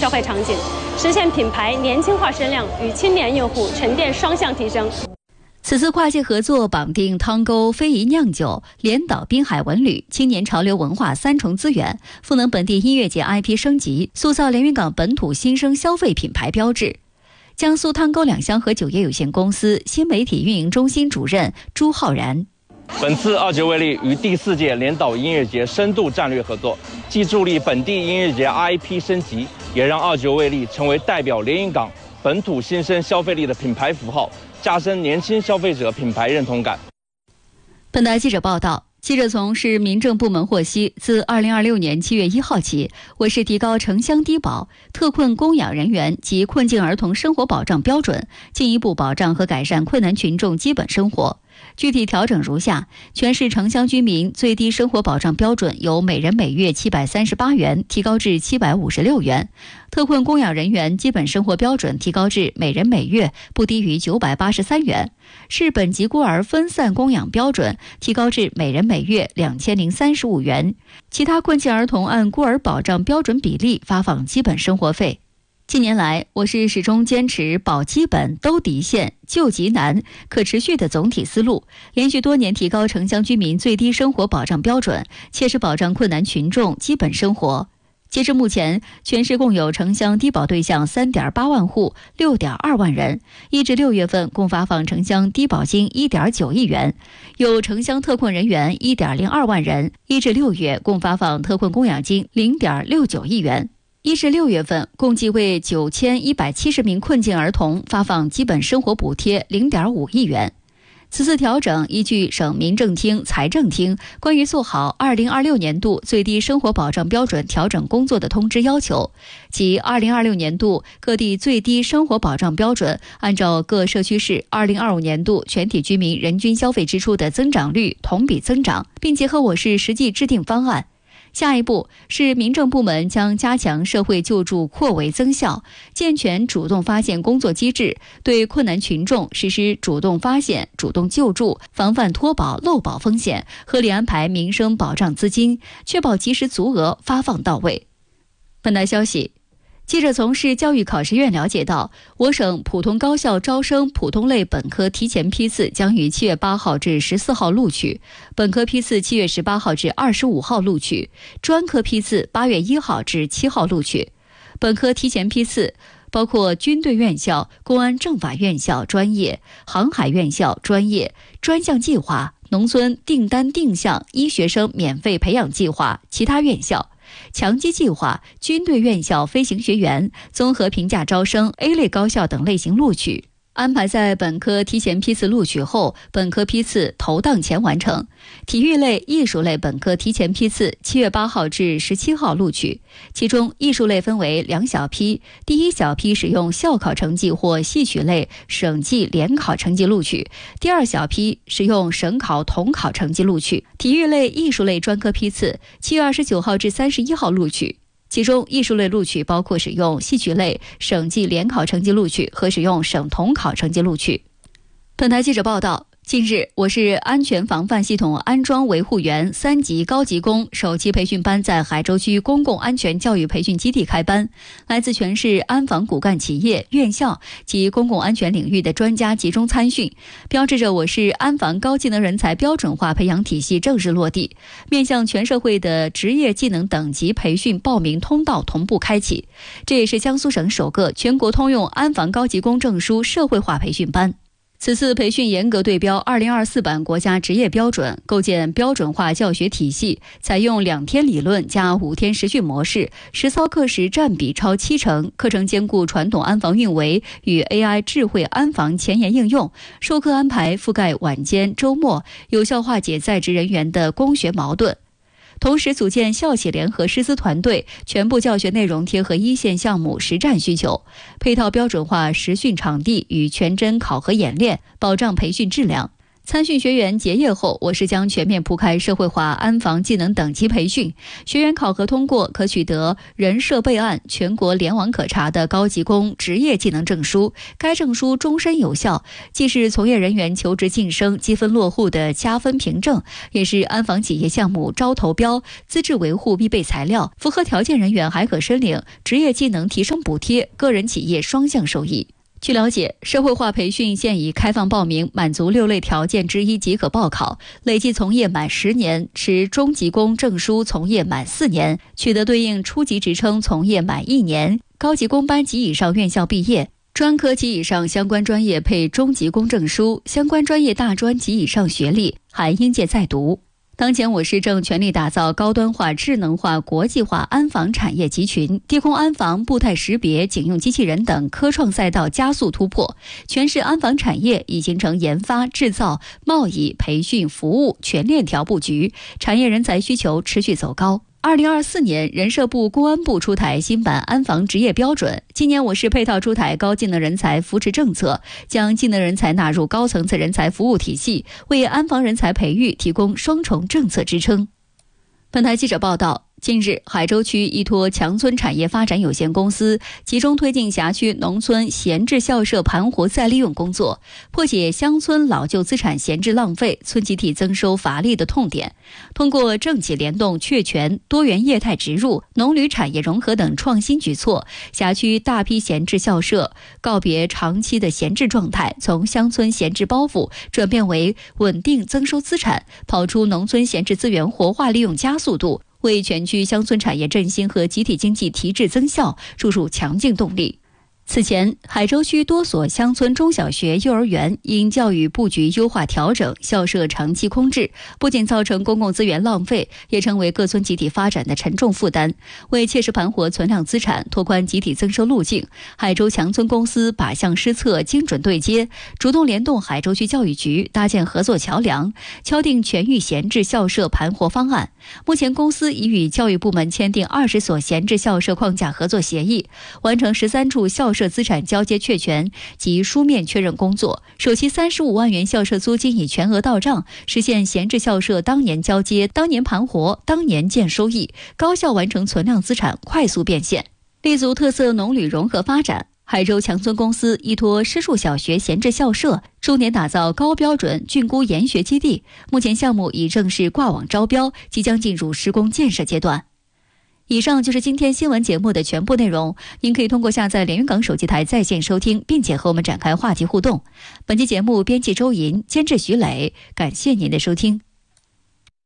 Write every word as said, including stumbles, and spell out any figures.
消费场景，实现品牌年轻化声量与青年用户沉淀双向提升。 此次跨界合作绑定汤沟、非遗酿酒、连岛滨海文旅、青年潮流文化三重资源，赋能本地音乐节 I P 升级，塑造连云港本土新生消费品牌标志。江苏汤沟两香河酒业有限公司新媒体运营中心主任朱浩然。 本次二九味力与第四届连岛音乐节深度战略合作，既助力本地音乐节 I P 升级，也让二九味力成为代表连云港本土新生消费力的品牌符号，加深年轻消费者品牌认同感。 本台记者报道，记者从市民政部门获悉，自二零二六年七月一号起，为是提高城乡低保、特困供养人员及困境儿童生活保障标准，进一步保障和改善困难群众基本生活。具体调整如下：全市城乡居民最低生活保障标准由每人每月七百三十八元提高至七百五十六元，特困供养人员基本生活标准提高至每人每月不低于九百八十三元，市本级孤儿分散供养标准提高至每人每月两千零三十五元，其他困境儿童按孤儿保障标准比例发放基本生活费。近年来，我市始终坚持保基本、兜底线、救急难、可持续的总体思路，连续多年提高城乡居民最低生活保障标准，切实保障困难群众基本生活。截至目前，全市共有城乡低保对象 三点八万户 六点二万人，一至六月份共发放城乡低保金 一点九亿元，有城乡特困人员 一点零二万人，一至六月共发放特困供养金 零点六九亿元。一至六月份，共计为九千一百七十名困境儿童发放基本生活补贴 零点五亿元。此次调整依据省民政厅、财政厅关于做好二零二六年度最低生活保障标准调整工作的通知要求，即二零二六年度各地最低生活保障标准按照各社区市二零二五年度全体居民人均消费支出的增长率同比增长，并结合我市实际制定方案。下一步是民政部门将加强社会救助扩围增效，健全主动发现工作机制，对困难群众实施主动发现、主动救助，防范脱保漏保风险，合理安排民生保障资金，确保及时足额发放到位。本台消息，记者从市教育考试院了解到，我省普通高校招生普通类本科提前批次将于七月八号至十四号录取，本科批次七月十八号至二十五号录取，专科批次八月一号至七号录取。本科提前批次包括军队院校、公安政法院校专业、航海院校专业、专项计划、农村订单定向医学生免费培养计划、其他院校、强基计划、军队院校飞行学员、综合评价招生 A 类高校等类型录取。安排在本科提前批次录取后，本科批次投档前完成。体育类、艺术类本科提前批次七月八号至十七号录取，其中艺术类分为两小批，第一小批使用校考成绩或戏曲类省际联考成绩录取，第二小批使用省考统考成绩录取。体育类、艺术类专科批次七月二十九号至三十一号录取。其中艺术类录取包括使用戏曲类省际联考成绩录取和使用省统考成绩录取。本台记者报道，近日，我市安全防范系统安装维护员三级高级工首期培训班在海州区公共安全教育培训基地开班，来自全市安防骨干企业、院校及公共安全领域的专家集中参训，标志着我市安防高技能人才标准化培养体系正式落地，面向全社会的职业技能等级培训报名通道同步开启。这也是江苏省首个全国通用安防高级工证书社会化培训班。此次培训严格对标二零二四版国家职业标准，构建标准化教学体系，采用两天理论加五天实训模式，实操课时占比超七成，课程兼顾传统安防运维与 A I 智慧安防前沿应用，授课安排覆盖晚间、周末，有效化解在职人员的供学矛盾。同时组建校企联合师资团队，全部教学内容贴合一线项目实战需求，配套标准化实训场地与全真考核演练，保障培训质量。 参训学员结业后，我市将全面铺开社会化安防技能等级培训，学员考核通过可取得人社备案全国联网可查的高级工职业技能证书，该证书终身有效，既是从业人员求职晋升积分落户的加分凭证，也是安防企业项目招投标资质维护必备材料。符合条件人员还可申领职业技能提升补贴，个人企业双向受益。据了解，社会化培训现已开放报名，满足六类条件之一即可报考。累计从业满十年，持中级工证书从业满四年，取得对应初级职称从业满一年，高级工班及以上院校毕业，专科及以上相关专业配中级工证书，相关专业大专及以上学历，含应届在读。当前我市正全力打造高端化、智能化、国际化安防产业集群，低空安防、步态识别、警用机器人等科创赛道加速突破，全市安防产业已形成研发、制造、贸易、培训、服务全链条布局，产业人才需求持续走高。二零二四年，人社部、公安部出台新版安防职业标准。今年我市配套出台高技能人才扶持政策，将技能人才纳入高层次人才服务体系，为安防人才培育提供双重政策支撑。本台记者报道，近日，海州区依托强村产业发展有限公司集中推进辖区农村闲置校舍盘活再利用工作，破解乡村老旧资产闲置浪费、村集体增收乏力的痛点。通过政企联动、确权、多元业态植入、农旅产业融合等创新举措，辖区大批闲置校舍告别长期的闲置状态，从乡村闲置包袱转变为稳定增收资产，跑出农村闲置资源活化利用加速度，为全区乡村产业振兴和集体经济提质增效注入强劲动力。此前，海州区多所乡村中小学、幼儿园因教育布局优化调整，校舍长期空置，不仅造成公共资源浪费，也成为各村集体发展的沉重负担。为切实盘活存量资产，拓宽集体增收路径，海州强村公司靶向施策，精准对接，主动联动海州区教育局，搭建合作桥梁，敲定全域闲置校舍盘活方案。目前，公司已与教育部门签订二十所闲置校舍框架合作协议，完成十三处校舍资产交接确权及书面确认工作，首期三十五万元校舍租金已全额到账，实现闲置校舍当年交接、当年盘活、当年见收益，高效完成存量资产快速变现。立足特色农旅融合发展，海州强村公司依托施树小学闲置校舍，重点打造高标准菌菇研学基地。目前项目已正式挂网招标，即将进入施工建设阶段。以上就是今天新闻节目的全部内容，您可以通过下载连云港手机台在线收听，并且和我们展开话题互动。本期节目编辑周莹，监制徐磊，感谢您的收听。